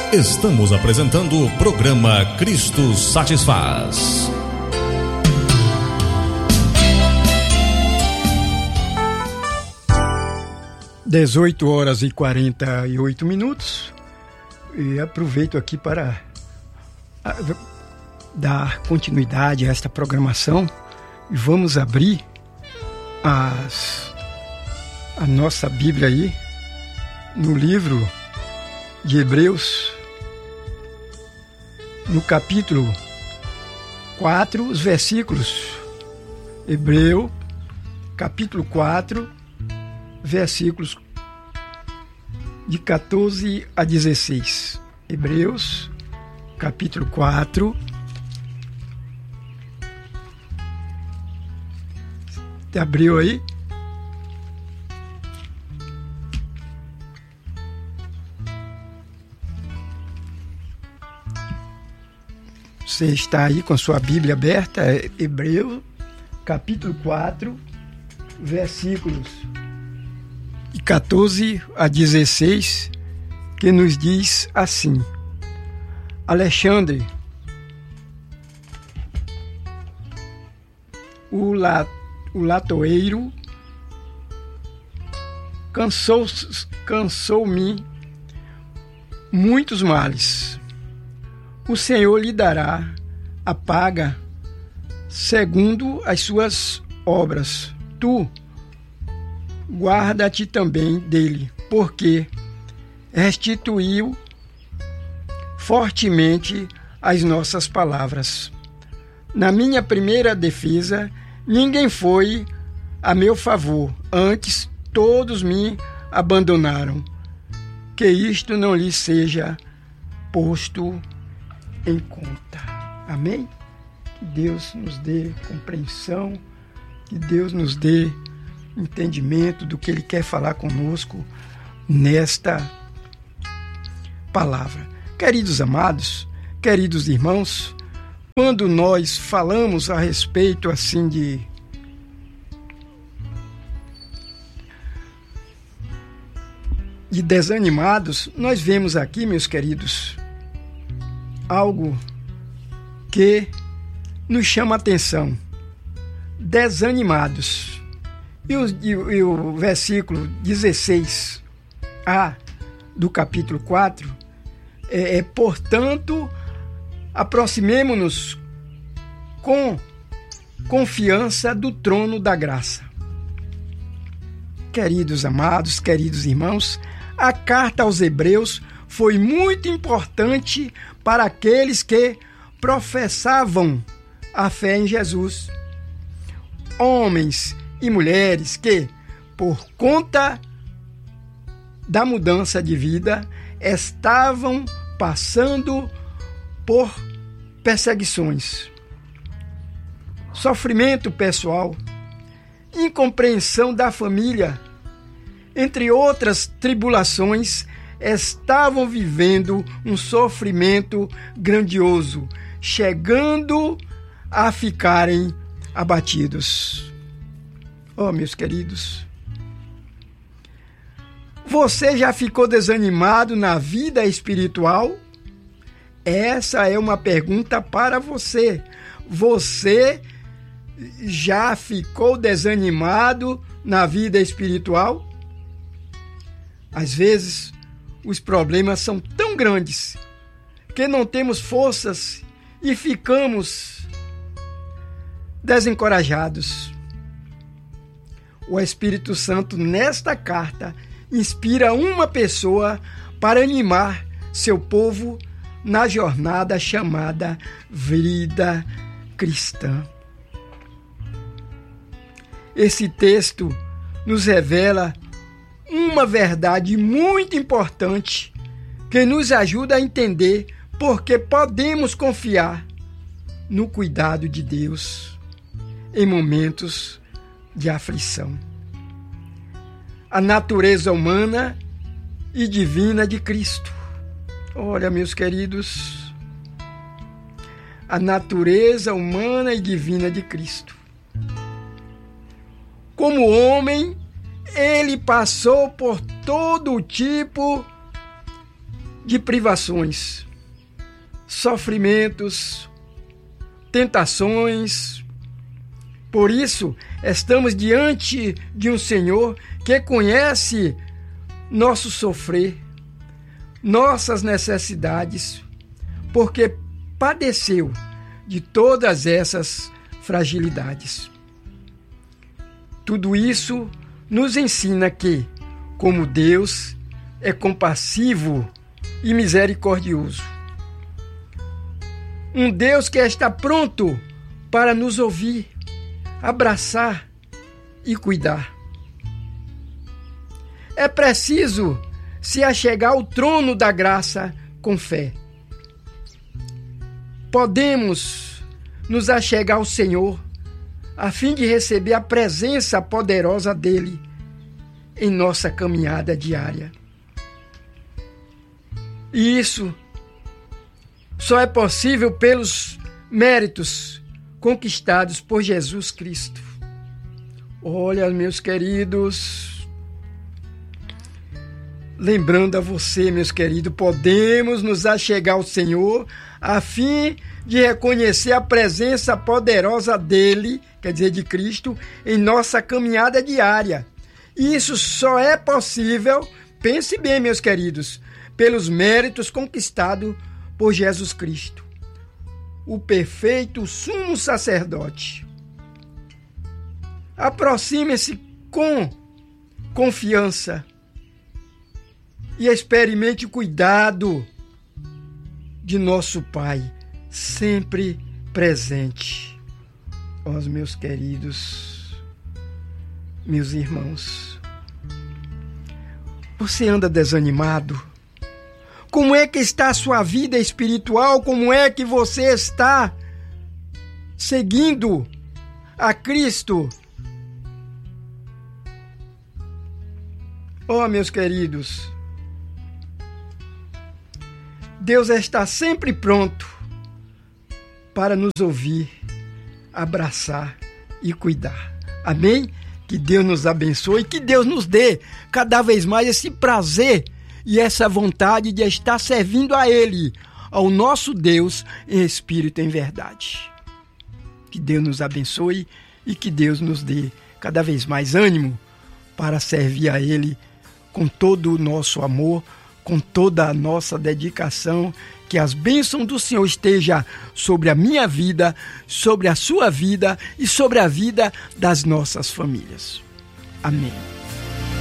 Estamos apresentando o programa Cristo Satisfaz. Dezoito horas e 48 minutos. E aproveito aqui para dar continuidade a esta programação e vamos abrir a nossa Bíblia aí no livro de Hebreus, no capítulo 4, os versículos. Hebreu, capítulo 4, versículos de 14 a 16. Hebreus, capítulo 4. Você abriu aí? Você está aí com a sua Bíblia aberta, Hebreus, capítulo 4, versículos de 14 a 16, que nos diz assim: Alexandre, o latoeiro, cansou-me muitos males. O Senhor lhe dará a paga segundo as suas obras. Tu guarda-te também dele, porque restituiu fortemente as nossas palavras. Na minha primeira defesa, ninguém foi a meu favor, antes todos me abandonaram. Que isto não lhe seja posto em conta. Amém? Que Deus nos dê compreensão, que Deus nos dê entendimento do que Ele quer falar conosco nesta palavra. Queridos amados, queridos irmãos, quando nós falamos a respeito assim de desanimados, nós vemos aqui, meus queridos, algo que nos chama a atenção. Desanimados. E o versículo 16a do capítulo 4 portanto, aproximemo-nos com confiança do trono da graça. Queridos amados, queridos irmãos, a carta aos Hebreus foi muito importante para aqueles que professavam a fé em Jesus. Homens e mulheres que, por conta da mudança de vida, estavam passando por perseguições, sofrimento pessoal, incompreensão da família, entre outras tribulações, estavam vivendo um sofrimento grandioso, chegando a ficarem abatidos. Oh, meus queridos, você já ficou desanimado na vida espiritual? Essa é uma pergunta para você. Você já ficou desanimado na vida espiritual? Às vezes, os problemas são tão grandes que não temos forças e ficamos desencorajados. O Espírito Santo, nesta carta, inspira uma pessoa para animar seu povo na jornada chamada vida cristã. Esse texto nos revela uma verdade muito importante que nos ajuda a entender porque podemos confiar no cuidado de Deus em momentos de aflição. A natureza humana e divina de Cristo. Olha, meus queridos, a natureza humana e divina de Cristo. Como homem, ele passou por todo tipo de privações, sofrimentos, tentações. Por isso, estamos diante de um Senhor que conhece nosso sofrer, nossas necessidades, porque padeceu de todas essas fragilidades. Tudo isso nos ensina que, como Deus é compassivo e misericordioso, um Deus que está pronto para nos ouvir, abraçar e cuidar. É preciso se achegar ao trono da graça com fé. Podemos nos achegar ao Senhor a fim de receber a presença poderosa dele em nossa caminhada diária. E isso só é possível pelos méritos conquistados por Jesus Cristo. Olha, meus queridos, lembrando a você, meus queridos, podemos nos achegar ao Senhor a fim de reconhecer a presença poderosa dele, quer dizer, de Cristo, em nossa caminhada diária. E isso só é possível, pense bem, meus queridos, pelos méritos conquistados por Jesus Cristo, o perfeito sumo sacerdote. Aproxime-se com confiança e experimente o cuidado de nosso Pai, sempre presente. Ó, meus queridos, meus irmãos, você anda desanimado? Como é que está a sua vida espiritual? Como é que você está seguindo a Cristo? Oh, meus queridos, Deus está sempre pronto para nos ouvir, abraçar e cuidar. Amém? Que Deus nos abençoe, que Deus nos dê cada vez mais esse prazer e essa vontade de estar servindo a Ele, ao nosso Deus, em espírito e em verdade. Que Deus nos abençoe e que Deus nos dê cada vez mais ânimo para servir a Ele com todo o nosso amor, com toda a nossa dedicação. Que as bênçãos do Senhor estejam sobre a minha vida, sobre a sua vida e sobre a vida das nossas famílias. Amém.